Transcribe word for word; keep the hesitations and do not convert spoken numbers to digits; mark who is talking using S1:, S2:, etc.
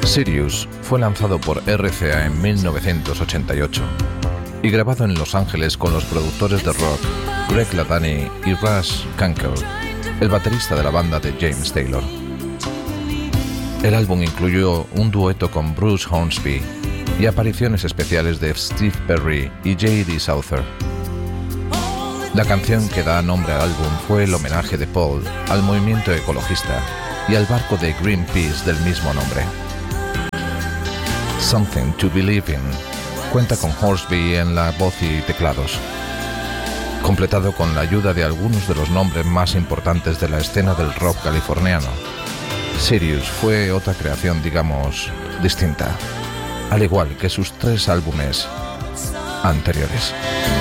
S1: Sirius fue lanzado por R C A en mil novecientos ochenta y ocho y grabado en Los Ángeles con los productores de rock Greg Ladany y Russ Kunkel, el baterista de la banda de James Taylor. El álbum incluyó un dueto con Bruce Hornsby y apariciones especiales de Steve Perry y J D Souther. La canción que da nombre al álbum fue el homenaje de Paul al movimiento ecologista y al barco de Greenpeace del mismo nombre. Something to Believe In cuenta con Hornsby en la voz y teclados, completado con la ayuda de algunos de los nombres más importantes de la escena del rock californiano. Sirius fue otra creación, digamos, distinta, al igual que sus tres álbumes anteriores.